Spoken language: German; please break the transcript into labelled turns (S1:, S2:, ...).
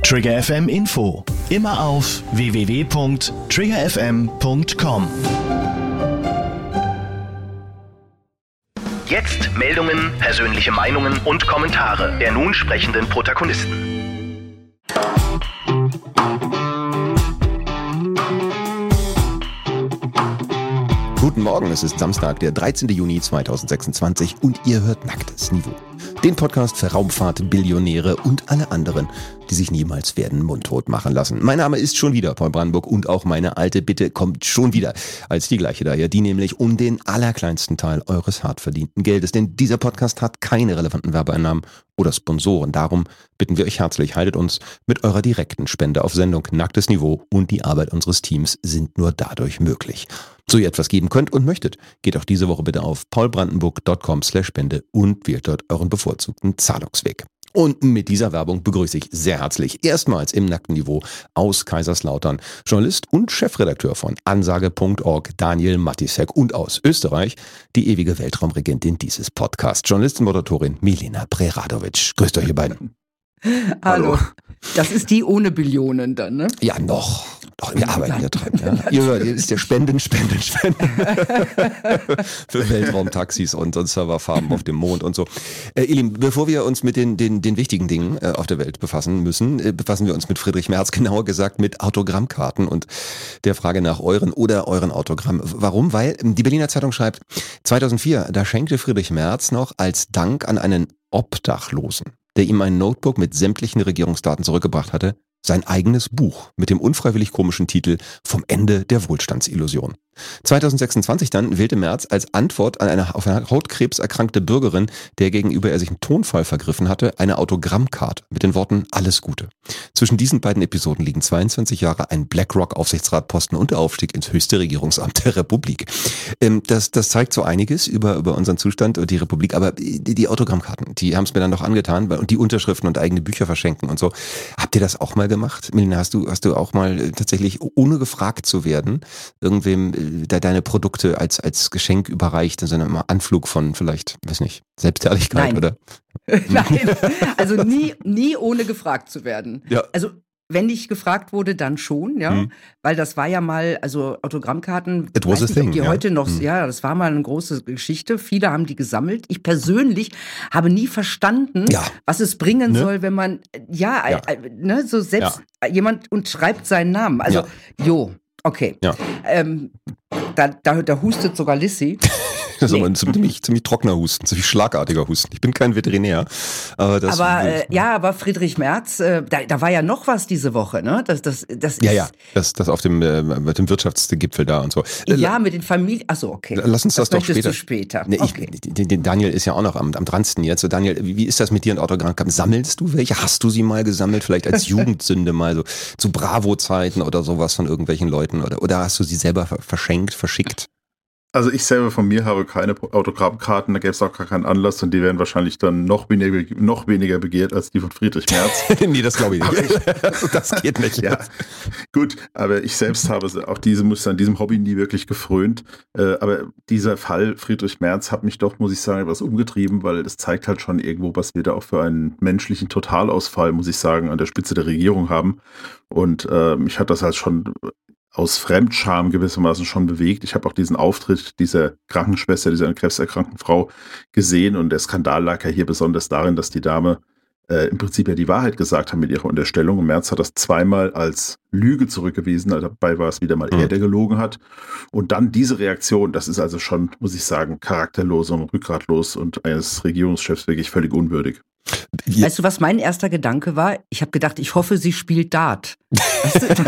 S1: Trigger FM Info. Immer auf www.triggerfm.com. Jetzt Meldungen, persönliche Meinungen und Kommentare der nun sprechenden Protagonisten.
S2: Guten Morgen, es ist Samstag, der 13. Juni 2026 und ihr hört Nacktes Niveau. Den Podcast für Raumfahrt, Billionäre und alle anderen, die sich niemals werden mundtot machen lassen. Mein Name ist schon wieder Paul Brandenburg und auch meine alte Bitte kommt schon wieder als die gleiche daher, die nämlich um den allerkleinsten Teil eures hart verdienten Geldes. Denn dieser Podcast hat keine relevanten Werbeeinnahmen oder Sponsoren. Darum bitten wir euch herzlich, haltet uns mit eurer direkten Spende auf Sendung. Nacktes Niveau und die Arbeit unseres Teams sind nur dadurch möglich. So ihr etwas geben könnt und möchtet, geht auch diese Woche bitte auf paulbrandenburg.com/Spende und wählt dort euren bevorzugten Zahlungsweg. Und mit dieser Werbung begrüße ich sehr herzlich erstmals im Nackten Niveau aus Kaiserslautern Journalist und Chefredakteur von Ansage.org Daniel Matisek und aus Österreich die ewige Weltraumregentin dieses Podcasts, Journalistin und Moderatorin Milena Preradovic. Grüßt euch ihr beiden.
S3: Hallo. Das ist die ohne Billionen dann, ne?
S2: Ja, noch. Doch, wir arbeiten ja dran. Ja. Ihr hört, ihr wisst ja, Spenden. Für Weltraumtaxis und Serverfarmen auf dem Mond und so. Ihr Lieben, bevor wir uns mit den wichtigen Dingen auf der Welt befassen müssen, befassen wir uns mit Friedrich Merz, genauer gesagt mit Autogrammkarten und der Frage nach euren Autogramm. Warum? Weil die Berliner Zeitung schreibt, 2004, da schenkte Friedrich Merz noch als Dank an einen Obdachlosen, der ihm ein Notebook mit sämtlichen Regierungsdaten zurückgebracht hatte, sein eigenes Buch mit dem unfreiwillig komischen Titel Vom Ende der Wohlstandsillusion. 2026 dann wählte Merz als Antwort an eine auf Hautkrebs erkrankte Bürgerin, der gegenüber er sich im Tonfall vergriffen hatte, eine Autogrammkarte mit den Worten Alles Gute. Zwischen diesen beiden Episoden liegen 22 Jahre, ein BlackRock-Aufsichtsratposten und der Aufstieg ins höchste Regierungsamt der Republik. Das zeigt so einiges über unseren Zustand und die Republik, aber die Autogrammkarten, die haben es mir dann doch angetan und die Unterschriften und eigene Bücher verschenken und so. Habt ihr das auch mal gemacht? Milena, hast du auch mal tatsächlich, ohne gefragt zu werden, irgendwem deine Produkte als Geschenk überreicht in so einem Anflug von vielleicht, weiß nicht, Selbstherrlichkeit?
S3: Nein.
S2: Oder?
S3: Nein, also nie ohne gefragt zu werden.
S2: Ja.
S3: Also wenn ich gefragt wurde, dann schon, ja, weil das war ja mal, also Autogrammkarten,
S2: It was a thing,
S3: die
S2: ja.
S3: heute noch, ja, das war mal eine große Geschichte. Viele haben die gesammelt. Ich persönlich habe nie verstanden, was es bringen soll, wenn man, so selbst jemand und schreibt seinen Namen. Also, okay.
S2: Ja.
S3: Da hustet sogar Lissy.
S2: Das ist aber ein ziemlich trockener Husten, ziemlich schlagartiger Husten. Ich bin kein Veterinär. Aber
S3: Friedrich Merz, da war ja noch was diese Woche, ne? Das
S2: auf dem mit dem Wirtschaftsgipfel da und so.
S3: Ja, mit den Familien. Achso, okay.
S2: Lass uns das doch später.
S3: Du später.
S2: Nee,
S3: okay.
S2: Daniel ist ja auch noch am dransten jetzt. So, Daniel, wie ist das mit dir und Autogrammkarten? Sammelst du welche? Hast du sie mal gesammelt? Vielleicht als Jugendsünde mal so zu Bravo-Zeiten oder sowas von irgendwelchen Leuten? Oder hast du sie selber verschickt?
S4: Also ich selber von mir habe keine Autogrammkarten, da gäbe es auch gar keinen Anlass und die wären wahrscheinlich dann noch weniger begehrt als die von Friedrich Merz.
S2: Nee, das glaube ich nicht. Das geht nicht.
S4: Ja, gut, aber ich selbst habe auch diesem Hobby nie wirklich gefrönt. Aber dieser Fall Friedrich Merz hat mich doch, muss ich sagen, etwas umgetrieben, weil das zeigt halt schon irgendwo, was wir da auch für einen menschlichen Totalausfall, muss ich sagen, an der Spitze der Regierung haben. Und mich hat das halt schon aus Fremdscham gewissermaßen schon bewegt. Ich habe auch diesen Auftritt dieser Krankenschwester, dieser krebserkrankten Frau gesehen und der Skandal lag ja hier besonders darin, dass die Dame im Prinzip ja die Wahrheit gesagt hat mit ihrer Unterstellung. Und Merz hat das zweimal als Lüge zurückgewiesen, also dabei war es wieder mal er, der gelogen hat. Und dann diese Reaktion, das ist also schon, muss ich sagen, charakterlos und rückgratlos und eines Regierungschefs wirklich völlig unwürdig.
S3: Weißt du, was mein erster Gedanke war? Ich habe gedacht, ich hoffe, sie spielt Dart. Weißt du?